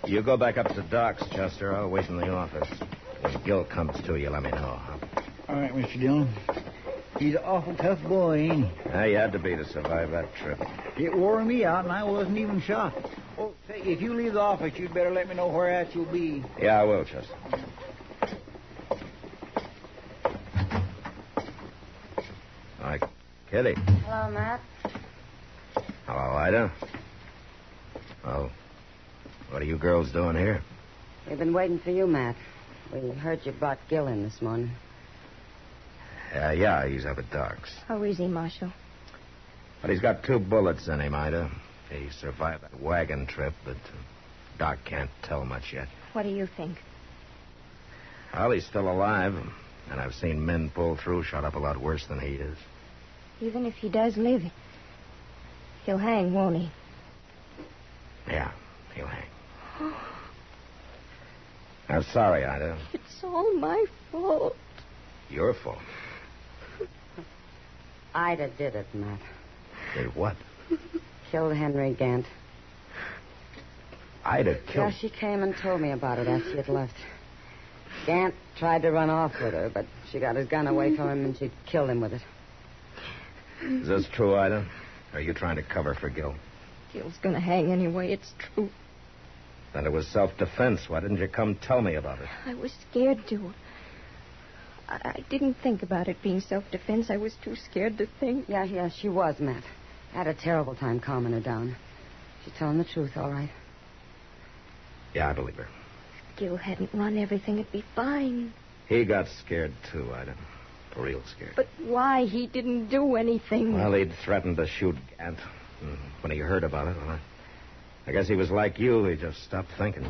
You go back up to Doc's, Chester. I'll wait in the office. When Gil comes to you, let me know. All right, Mr. Dillon. He's an awful tough boy, ain't he? He had to be to survive that trip. It wore me out, and I wasn't even shot. Oh, say, if you leave the office, you'd better let me know where at you'll be. Yeah, I will, Chester. All right, Kitty. Hello, Matt. Hello, Ida. Oh, what are you girls doing here? We've been waiting for you, Matt. We heard you brought Gil in this morning. Yeah, he's up at Doc's. How is he, Marshal? But he's got 2 bullets in him, Ida. He survived that wagon trip, but Doc can't tell much yet. What do you think? Well, he's still alive, and I've seen men pull through, shot up a lot worse than he is. Even if he does live, he'll hang, won't he? Yeah, he'll hang. I'm sorry, Ida. It's all my fault. Your fault. Ida did it, Matt. Did what? Killed Henry Gant. Ida Yeah, killed... she came and told me about it after she had left. Gant tried to run off with her, but she got his gun away from him and she killed him with it. Is this true, Ida? Or are you trying to cover for Gil? Gil's gonna hang anyway, it's true. Then it was self-defense. Why didn't you come tell me about it? I was scared to. I didn't think about it being self-defense. I was too scared to think. Yeah, she was, Matt. Had a terrible time calming her down. She's telling the truth, all right. Yeah, I believe her. If Gil hadn't run everything, it'd be fine. He got scared, too, Ida. Real scared. But why? He didn't do anything. Well, he'd threatened to shoot Gant. When he heard about it, well, I guess he was like you. He just stopped thinking.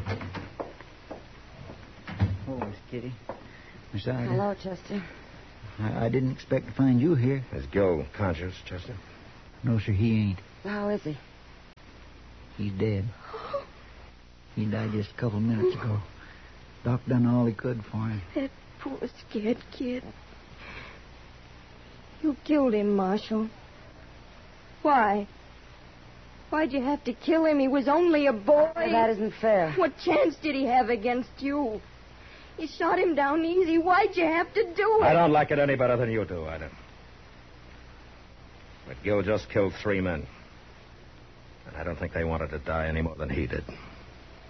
Oh, Miss Kitty. Miss Ida. Hello, Chester. I didn't expect to find you here. Is Gil conscious, Chester? No, sir, he ain't. How is he? He's dead. He died just a couple minutes ago. Doc done all he could for him. That poor scared kid. You killed him, Marshal. Why? Why'd you have to kill him? He was only a boy. That isn't fair. What chance did he have against you? You shot him down easy. Why'd you have to do it? I don't like it any better than you do, Ida. But Gil just killed 3 men. And I don't think they wanted to die any more than he did.